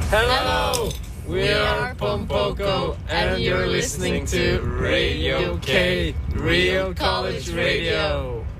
Hello, we are Pompoko, and you're listening to Radio K, Real College Radio.